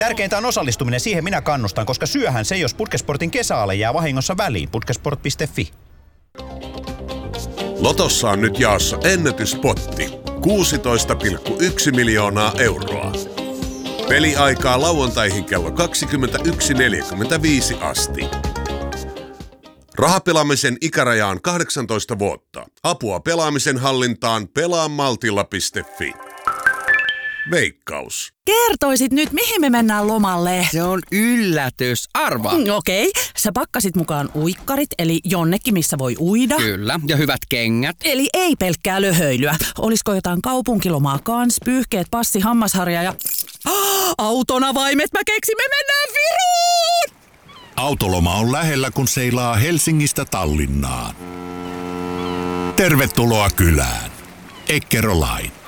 Tärkeintä on osallistuminen, siihen minä kannustan, koska syöhän se, jos Putkesportin kesäale jää vahingossa väliin. Putkesport.fi. Lotossa on nyt jaossa ennätyspotti. 16,1 miljoonaa euroa. Peliaikaa lauantaihin kello 21.45 asti. Rahapelaamisen ikäraja on 18 vuotta. Apua pelaamisen hallintaan pelaamaltilla.fi. Veikkaus. Kertoisit nyt, mihin me mennään lomalle? Se on yllätys. Arvaa. Okei. Sä pakkasit mukaan uikkarit, eli jonnekin, missä voi uida. Kyllä, ja hyvät kengät. Eli ei pelkkää löhöilyä. Olisiko jotain kaupunkilomaa kans, pyyhkeet, passi, hammasharja ja... autonavaimet, mä keksin, me mennään Viroon! Autoloma on lähellä, kun seilaa Helsingistä Tallinnaan. Tervetuloa kylään. Eckerö Line.